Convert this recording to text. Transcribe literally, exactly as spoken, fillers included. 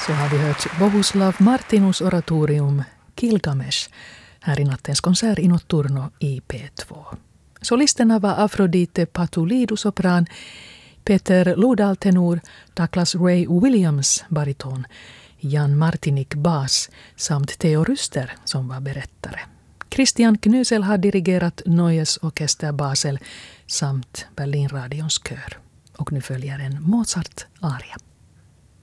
Så har vi hört Bohuslav Martinus oratorium Gilgamesh här i nattens konsert i Notturno i P två. Solisterna var Afrodite Patoulidou sopran, Peter Lodal tenor, Douglas Ray Williams bariton, Jan Martinik bas samt Theo Ruster som var berättare. Christian Knusel har dirigerat Neues Orchester Basel samt Berlinradions kör. Och nu följer en Mozart-aria.